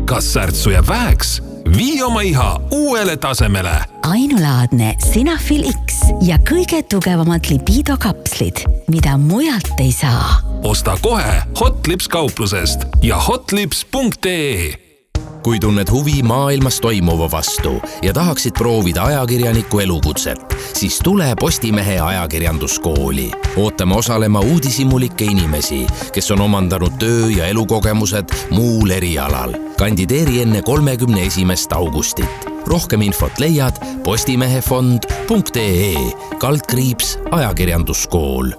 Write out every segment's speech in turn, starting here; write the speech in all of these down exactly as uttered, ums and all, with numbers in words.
Kas särtsu jääb väheks? Vii oma iha uuele tasemele. Ainulaadne Sinafil X ja kõige tugevamad lipiidokapslid, mida mujalt ei saa. Osta kohe Hotlips kauplusest ja hotlips punkt ee. Kui tunned huvi maailmas toimuva vastu ja tahaksid proovida ajakirjaniku elukutset, siis tule Postimehe ajakirjanduskooli. Ootame osalema uudishimulikke inimesi, kes on omandanud töö- ja elukogemused muul erialal. Kandideeri enne kolmekümne esimest augustit. Rohkem infot leiad postimehefond punkt ee kaldkriips ajakirjanduskool.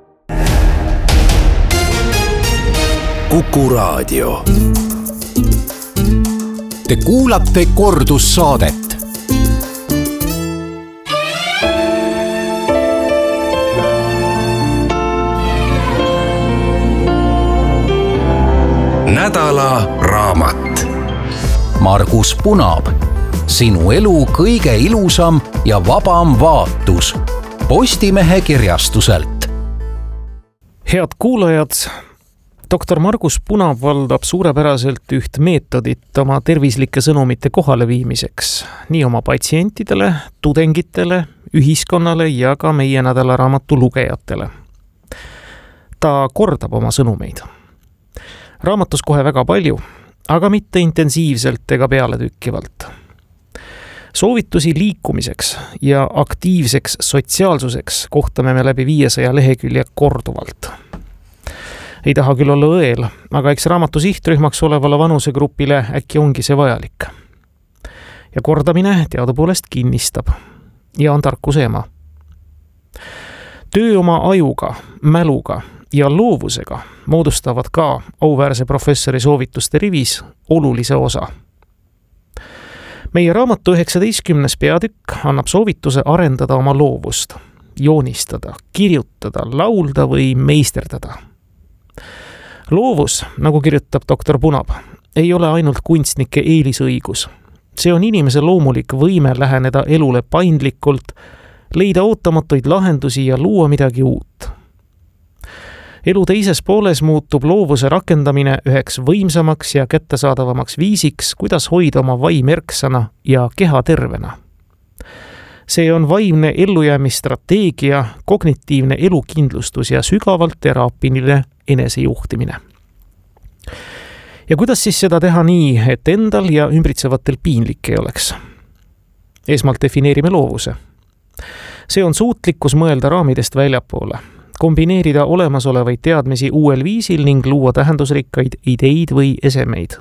Kuku Raadio. Te kuulate kordussaadet. Nädala raamat. Margus Punab. Sinu elu kõige ilusam ja vabam vaatus. Postimehe kirjastuselt. Head kuulajad, doktor Margus Punab valdab suurepäraselt üht meetodit oma tervislike sõnumite kohale viimiseks, nii oma patsientidele, tudengitele, ühiskonnale ja ka meie nädalaraamatu lugejatele. Ta kordab oma sõnumeid. Raamatus kohe väga palju, aga mitte intensiivselt ega pealetükkivalt. Soovitusi liikumiseks ja aktiivseks sotsiaalsuseks kohtame me läbi viiesaja lehekülje korduvalt. Ei taha küll olla õel, aga eks raamatu sihtrühmaks olevale vanusegrupile äkki ongi see vajalik. Ja kordamine teadupoolest kinnistab ja on tarkuse ema. Töö oma ajuga, mäluga ja loovusega moodustavad ka auväärse professori soovituste rivis olulise osa. Meie raamatu üheksateistkümnes peatükk annab soovituse arendada oma loovust, joonistada, kirjutada, laulda või meisterdada. Loovus, nagu kirjutab doktor Punab, ei ole ainult kunstnike eelisõigus. See on inimese loomulik võime läheneda elule paindlikult, leida ootamatuid lahendusi ja luua midagi uut. Elu teises pooles muutub loovuse rakendamine üheks võimsamaks ja kättesaadavamaks viisiks, kuidas hoida oma vaim erksana ja keha tervena. See on vaimne ellujäämisstrateegia, kognitiivne elukindlustus ja sügavalt teraapiline enesejuhtimine. Ja kuidas siis seda teha nii, et endal ja ümbritsevatel piinlik ei oleks? Esmalt defineerime loovuse. See on suutlikkus mõelda raamidest väljapoole, kombineerida olemasolevaid teadmisi uuel viisil ning luua tähendusrikkaid ideid või esemeid.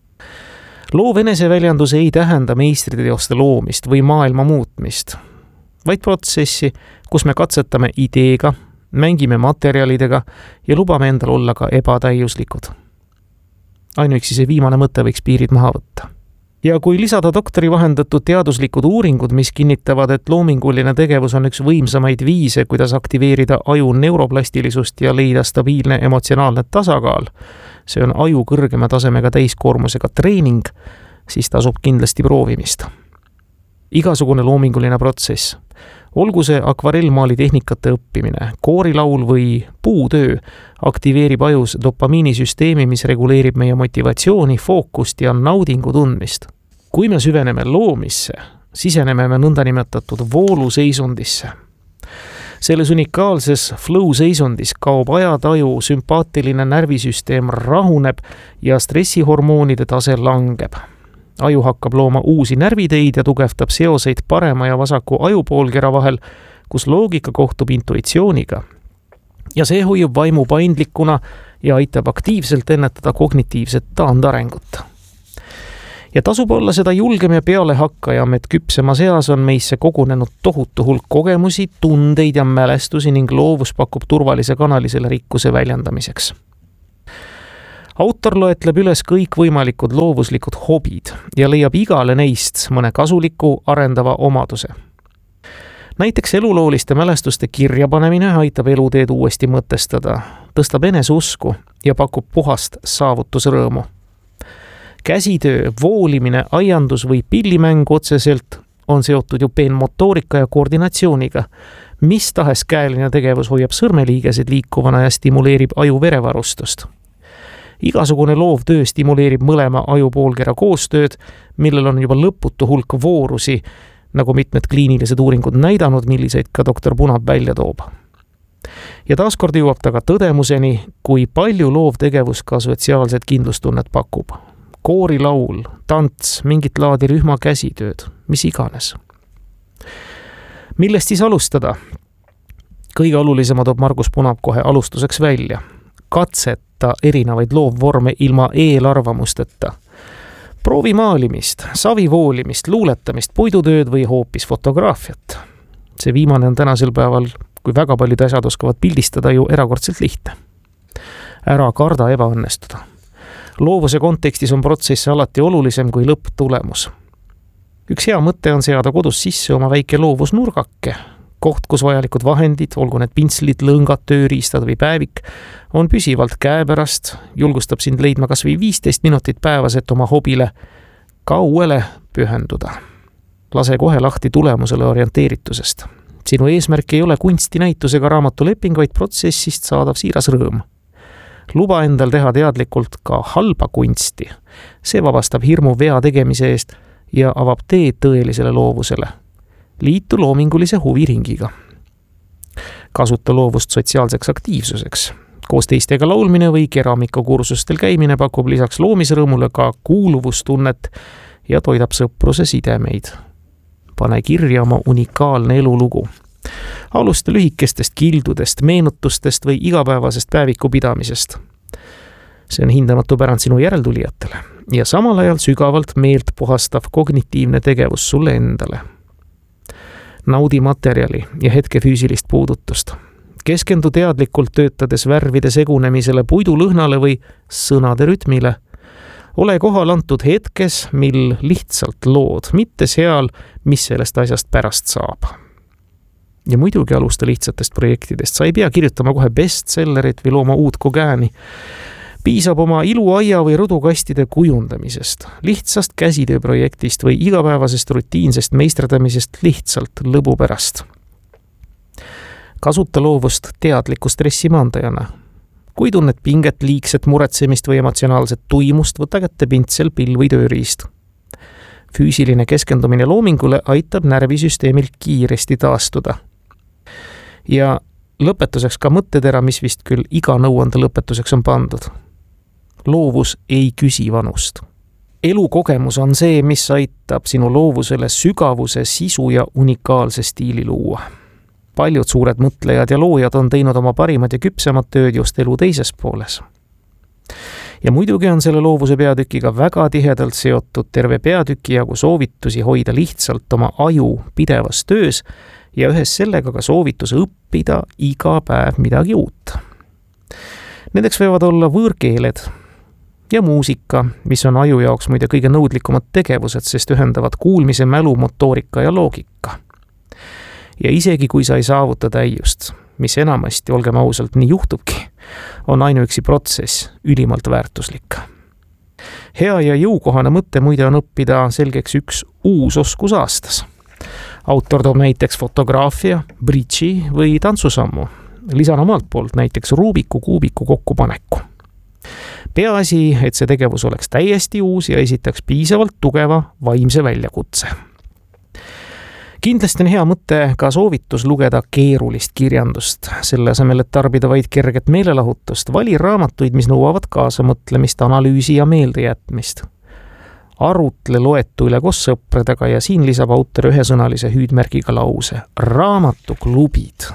Loov eneseväljandus ei tähenda meistriteoste loomist või maailma muutmist, vaid protsessi, kus me katsetame ideega, mängime materjalidega ja lubame endal olla ka ebatäiuslikud. Ainuüksi see viimane mõte võiks piirid maha võtta. Ja kui lisada doktori vahendatud teaduslikud uuringud, mis kinnitavad, et loominguline tegevus on üks võimsamaid viise, kuidas aktiveerida aju neuroplastilisust ja leida stabiilne emotsionaalne tasakaal, see on aju kõrgema tasemega täiskoormusega treening, siis tasub kindlasti proovimist. Igasugune loominguline protsess, olgu see akvarellmaali tehnikate õppimine, koorilaul või puutöö, aktiveerib ajus dopamiinisüsteemi, mis reguleerib meie motivatsiooni, fookust ja naudingu tundmist. Kui me süveneme loomisse, siseneme me nõndanimetatud vooluseisundisse. Selles unikaalses flow-seisundis kaob ajataju, sümpaatiline närvisüsteem rahuneb ja stressihormoonide tase langeb. Aju hakkab looma uusi närviteid ja tugevtab seoseid parema ja vasaku ajupoolkera vahel, kus loogika kohtub intuitsiooniga. Ja see hoiub vaimu paindlikuna ja aitab aktiivselt ennetada kognitiivset taandarengut. Ja tasub olla seda julgem ja peale hakkajam, et küpsema seas on meisse kogunenud tohutu hulk kogemusi, tundeid ja mälestusi ning loovus pakub turvalise kanali selle rikkuse väljendamiseks. Autor loetleb üles kõik võimalikud loovuslikud hobid ja leiab igale neist mõne kasuliku arendava omaduse. Näiteks elulooliste mälestuste kirjapanemine aitab eluteed uuesti mõtestada, tõstab eneseusku ja pakub puhast saavutusrõõmu. Käsitöö, voolimine, aiandus või pillimäng otseselt on seotud ju peenmotoorika ja koordinatsiooniga. Mis tahes käeline tegevus hoiab sõrmeliigesed liikuvana ja stimuleerib aju verevarustust. Igasugune loovtöö stimuleerib mõlema aju poolkera koostööd, millel on juba lõputu hulk voorusi, nagu mitmed kliinilised uuringud näidanud, milliseid ka doktor Punab välja toob. Ja taaskord jõuab ta ka tõdemuseni, kui palju loovtegevus ka sotsiaalset kindlustunnet pakub. Koorilaul, tants, mingit laadi rühma käsitööd, mis iganes. Millest siis alustada? Kõige olulisema toob Margus Punab kohe alustuseks välja. Katseta erinevaid loovvorme ilma eelarvamusteta. Proovi maalimist, savivoolimist, luuletamist, puidutööd või hoopis fotograafiat. See viimane on tänasel päeval, kui väga paljud asjad oskavad pildistada, ju erakordselt lihtne. Ära karda ebaõnnestuda. Loovuse kontekstis on protsess alati olulisem kui lõpptulemus. Üks hea mõte on seada kodus sisse oma väike loovusnurgake. Koht, kus vajalikud vahendid, olgu need pintslid, lõngad, tööriistad või päevik, on püsivalt käepärast, julgustab sind leidma kas või viisteist minutit päevas, et oma hobile ka uuele pühenduda. Lase kohe lahti tulemusele orienteeritusest. Sinu eesmärk ei ole kunstinäitus ega raamatuleping, vaid protsessist saadav siiras rõõm. Luba endal teha teadlikult ka halba kunsti. See vabastab hirmu vea tegemise eest ja avab tee tõelisele loovusele. Liitu loomingulise huviringiga. Kasuta loovust sotsiaalseks aktiivsuseks. Koos teistega laulmine või keramikakursustel käimine pakub lisaks loomisrõõmule ka kuuluvustunnet ja toidab sõpruse sidemeid. Pane kirja oma unikaalne elulugu. Alusta lühikestest kildudest, meenutustest või igapäevasest päeviku pidamisest. See on hindamatu pärand sinu järeltulijatele ja samal ajal sügavalt meelt puhastav kognitiivne tegevus sulle endale. Naudi materjali ja hetke füüsilist puudutust. Keskendu teadlikult töötades värvide segunemisele, puidulõhnale või sõnade rütmile. Ole kohal antud hetkes, mil lihtsalt lood, mitte seal, mis sellest asjast pärast saab. Ja muidugi alusta lihtsatest projektidest. Sa ei pea kirjutama kohe bestsellerit või looma uut kogääni. Piisab oma iluaia või rõdukastide kujundamisest, lihtsast käsitööprojektist või igapäevasest rutiinsest meisterdamisest lihtsalt lõbu pärast. Kasuta loovust teadliku stressimandajana. Kui tunned pinget, liigset muretsemist või emotsionaalset tuimust, võta kätte pintsel, pill või tööriist. Füüsiline keskendumine loomingule aitab närvisüsteemil kiiresti taastuda. Ja lõpetuseks ka mõttetera, mis vist küll iga nõuande lõpetuseks on pandud. Loovus ei küsi vanust. Elukogemus on see, mis aitab sinu loovusele sügavuse, sisu ja unikaalse stiili luua. Paljud suured mõtlejad ja loojad on teinud oma parimad ja küpsemad tööd just elu teises pooles. Ja muidugi on selle loovuse peatükiga väga tihedalt seotud terve peatüki jagu soovitusi hoida lihtsalt oma aju pidevas töös ja ühes sellega ka soovitus õppida iga päev midagi uut. Nendeks võivad olla võõrkeeled ja muusika, mis on aju jaoks muide kõige nõudlikumad tegevused, sest ühendavad kuulmise, mälu, motoorika ja loogika. Ja isegi kui sa ei saavuta täiust, mis enamasti, olgem ausalt, nii juhtubki, on ainuüksi protsess ülimalt väärtuslik. Hea ja jõukohane mõte muide on õppida selgeks üks uus oskus aastas. Autor toob näiteks fotograafia, bridži või tantsusammu. Lisan omalt poolt näiteks Rubiku kuubiku kokkupaneku. Peaasi, et see tegevus oleks täiesti uus ja esitaks piisavalt tugeva vaimse väljakutse. Kindlasti on hea mõte ka soovitus lugeda keerulist kirjandust. Selle asemel, et tarbida vaid kerget meelelahutust, vali raamatuid, mis nõuavad kaasa mõtlemist, analüüsi ja meeldejätmist. Arutle loetu üle koos sõpradega ja siin lisab autor ühesõnalise hüüdmärgiga lause. Raamatuklubid.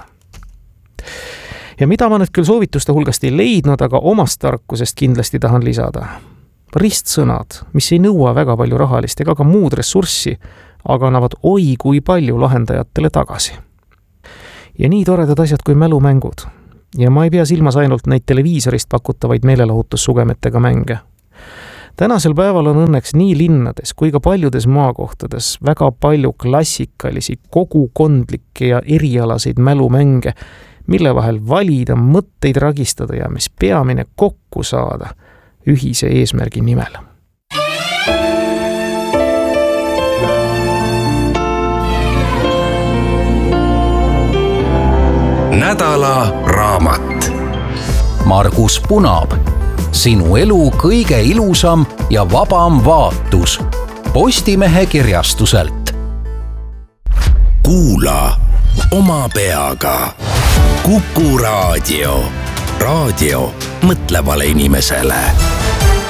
Ja mida ma nüüd küll soovituste hulgast ei leidnud, aga omast tarkusest kindlasti tahan lisada. Ristsõnad, mis ei nõua väga palju rahalist ega ka muud ressurssi, aga annavad oi kui palju lahendajatele tagasi. Ja nii toredad asjad kui mälumängud. Ja ma ei pea silmas ainult neid televiisorist pakutavaid meelelahutussugemetega mänge. Tänasel päeval on õnneks nii linnades kui ka paljudes maakohtades väga palju klassikalisi, kogukondlikke ja erialaseid mälumänge, mille vahel valida, mõtteid ragistada ja mis peamine kokku saada ühise eesmärgi nimel. Nädala raamat. Margus Punab, sinu elu kõige ilusam ja vabam vaatus. Postimehe kirjastuselt. Kuula oma peaga. Kuku raadio. Raadio mõtlevale inimesele.